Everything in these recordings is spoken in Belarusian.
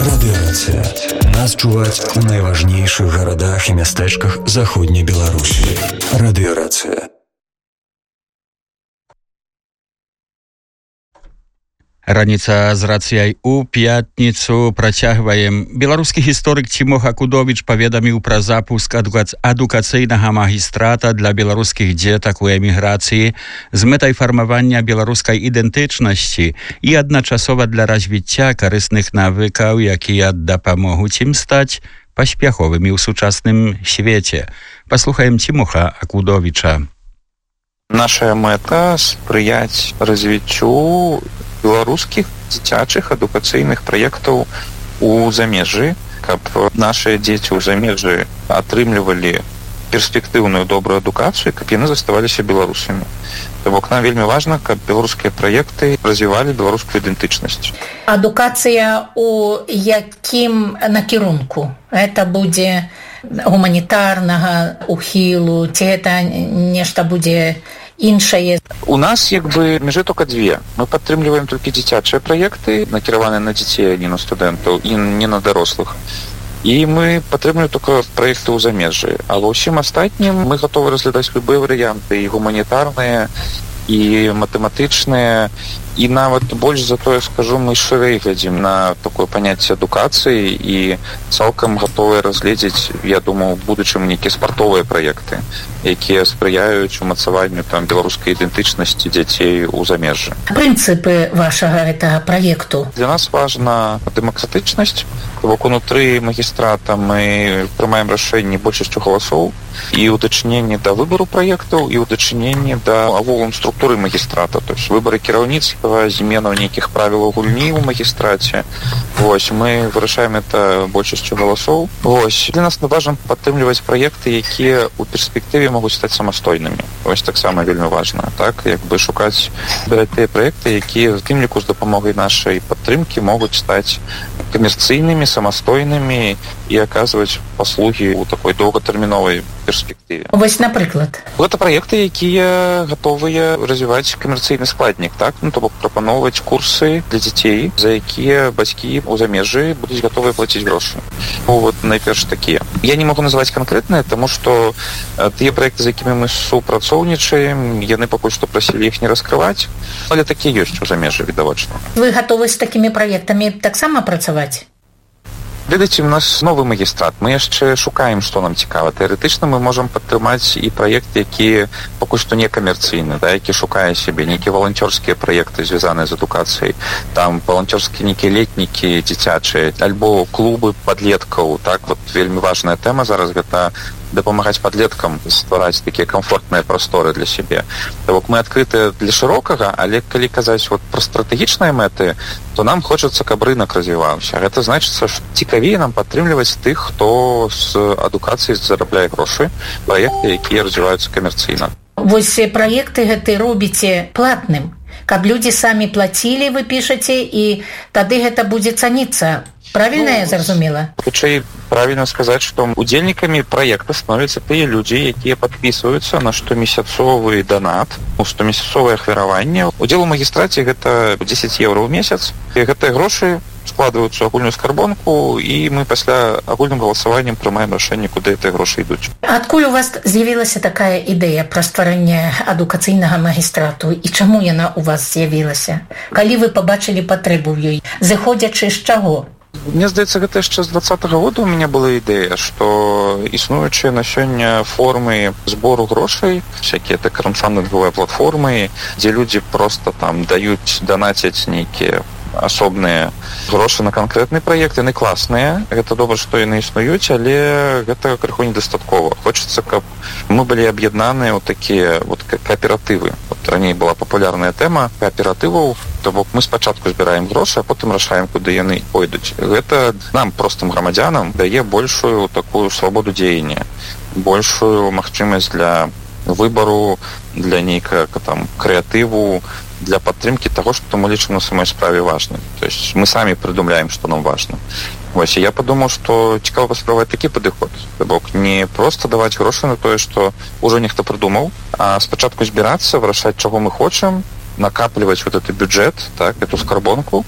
Радыёрацыя. Нас чуваць у найважнейшых гарадах і мястэчках заходняй Беларусі. Радыёрацыя. Раніца з рацыяй у пятніцу працягваем. Беларускі гісторык Цімоха Кудовіч паведаміў пра запуск адукацыйнага магістрата для беларускіх дзетак у эміграцыі з мэтай фармавання беларускай ідэнтычнасці і адначасова для развіцця карысных навыкаў, якія дапамогуць ім стаць паспяховымі ў сучасным свеце. Паслухаем Цімоха Кудовіча. Наша мэта спрыяць развіццю беларускіх дзіцячых адукацыйных праектаў у замежжы, каб нашыя дзеці ў замежжы атрымлівалі перспектыўную добрую адукацыю, каб яны заставаліся беларусамі. То бок нам вельмі важна, каб беларускія праекты развівалі беларускую ідэнтычнасць. Адукацыя у якім накірунку? Гэта будзе гуманітарнага ухілу, ці гэта нешта будзе іншае? У нас межы толькі дзве. Мы падтрымліваем толькі дзіцячыя праекты, накіраваныя на дзяцей, а не на студэнтаў, і не на дарослых. І мы падтрымліваем толькі праекты ў замежжы. А ва ўсім астатнім мы гатовы разглядаць любыя варыянты, і гуманітарныя, і матэматычныя, і нават больш за тое скажу, мы шырэй глядзім на такое паняцце адукацыі і цалкам гатовыя разгледзець, я думаю, у будучым нейкія спартовыя праекты, якія спрыяюць умацаванню беларускай ідэнтычнасці дзяцей у замежжы. Прынцыпы вашага гэтага праекту? Для нас важна дэмакратычнасць. Бок унутры магістрата мы прымаем рашэнні большасцю галасоў і ў дачыненні да выбару праектаў, і ў дачыненні да агулам структуры магістрата, то есть выбары кіраўніцтва, зменаў нейкіх правілаў гульні ў магістраце. Вось, мы вырашаем это большасцю галасоў. Вось, для нас важна падтрымліваць праекты, якія ў перспектыве могуць стаць самастойнымі. Вось таксама вельмі важна, так, шукаць тыя праекты, якія в тым ліку з дапамогай нашай падтрымкі могуць стаць камерцыйнымі, самастойнымі і аказваць паслугі ў такой доўгатэрміновай перспектыве. Вось, напрыклад? Гэта праекты, якія гатовыя развіваць камерцыйны складнік, так? То бок прапаноўваць курсы для дзяцей, за якія бацькі ў замежжы будуць гатовыя плаціць грошы. Вот найперш такія. Я не могу назваць канкрэтныя, таму што тыя праекты, з якімі мы супрацоўнічаем, яны пакуль што прасілі іх не раскрываць, але такія ёсць у замежжы, відавочна. Вы гатовы з такімі праектамі таксама працаваць? Ведаеце, у нас новы магістрат. Мы яшчэ шукаем, што нам цікава. Тэарэтычна мы можам падтрымаць і праекты, якія пакуль што не камерцыйны, да, які шукае сябе, нейкія валанцёрскія праекты, звязаныя з адукацыяй. Там валанцёрскія нейкія летнікі дзіцячыя, альбо клубы падлеткаў. Так, вот вельмі важная тэма зараз гэта дапамагаць падлеткам ствараць такія камфортныя прасторы для сябе. То бок мы адкрытыя для шырокага, але калі казаць пра стратэгічныя мэты, то нам хочацца, каб рынок развіваўся. Гэта значыцца, што цікавей нам падтрымліваць тых, хто з адукацыі зарабляе грошы, праекты, якія развіваюцца камерцыйна. Вось праекты гэты робіце платным, каб людзі самі плацілі, вы пішаце, і тады гэта будзе цаніцца. Правільна я зразумела? Хутчэй правільна сказаць, што удзельнікамі праекта становяцца тыя людзі, якія падпісваюцца на штомесяцовы данат, штомесяцовае ахвяраванне. Удзел у магістраце гэта 10 еўра ў месяц. І гэтыя грошы складваюцца ў агульную скарбонку, і мы пасля агульным галасаваннем прымаем рашэнне, куды гэтыя грошы ідуць. Адкуль у вас з'явілася такая ідэя пра стварэнне адукацыйнага магістрату, і чаму яна у вас з'явілася? Калі вы пабачылі патрэбу ў ёй, зыходзячы з чаго? Мне здаецца, гэта яшчэ з 20-го года у мяне была ідэя, што існуючыя на сёння формы збору грошай, всякія так краўдфандынгавыя платформы, дзе людзі проста там даюць, данацяць нейкія асобныя грошы на канкрэтны праект, яны класныя, гэта добра, што яны існуюць, але гэта крыху недастаткова. Хочацца, каб мы былі аб'яднаныя ў такія кааператывы. Раней была папулярная тэма кааператываў, то бок мы спачатку збіраем грошы, а потым рашаем, куды яны пойдуць. Гэта нам, простым грамадзянам, дае большую такую свабоду дзеяння, большую магчымасць для выбару, для нейкага там крэатыву, для падтрымкі таго, што мы лічым на самой справе важным. То есть мы самі прыдумляем, што нам важна. Вось, я падумаў, што цікава паспрабаваць такі падыход. Бок не проста даваць грошы на тое, што ўжо нехта прыдумаў, а спачатку збірацца, вырашаць, чаго мы хочам, накапліваць вот этот бюджет, так, эту скарбонку,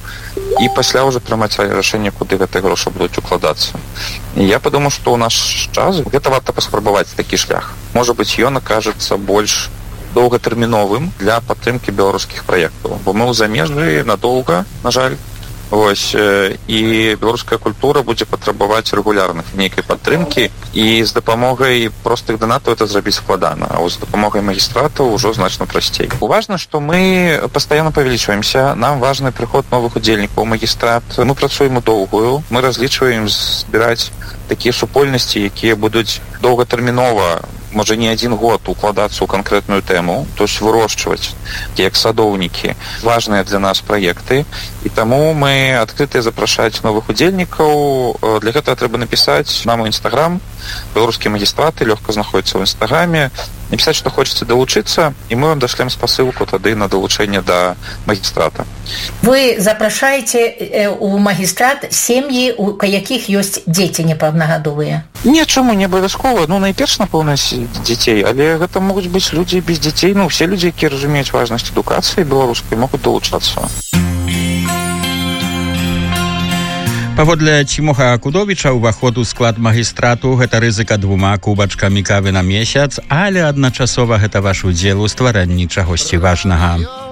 і пасля ўжо прымаць рашэнне, куды гэтыя грошы будуць укладацца. І я падумаў, што ў наш час гэта варта паспрабаваць такі шлях. Можа быць, ён акажацца больш доўгатэрміновым для падтрымкі беларускіх праектаў, бо мы ў замежжы надоўга, на жаль. Вось, і беларуская культура будзе патрабаваць рэгулярных нейкай падтрымкі, і з дапамогай простых донатаў это зрабіць складана, а з дапамогай магістратаў ўжо значна прасцей. Важна, што мы пастаянна павялічваемся, нам важны прыход новых удзельнікаў у магістрат. Мы працуем у доўгую, мы разлічваем збіраць такія супольнасці, якія будуць доўгатэрмінова, можа не один год укладацца ў канкрэтную тэму, то есть вырошчваць, як садоўнікі, важныя для нас праекты, і таму мы адкрытыя запрашаць новых удзельнікаў. Для гэтага трэба напісаць нам у Інстаграм, беларускія магістраты, лёгка знаходзіцца ў Інстаграме, напісаць, што хочаце далучыцца, і мы вам дашлем спасылку тады на далучэнне да магістрата. Вы запрашаеце у магістрат сем'і, у якіх ёсць дзеці непаўнагадовыя? Не, чаму, не абавязкова. Найперш, напэўна, дзяцей, але гэта могуць быць людзі без дзяцей. Усе людзі, якія разумеюць важнасць адукацыі беларускай, могуць далучацца. Паводле Цімоха Акудовіча, уваход у склад магістрату гэта рызыка 2 кубачкамі кавы на месяц, але адначасова гэта ваш удзел у стварэнні чагосьці важнага.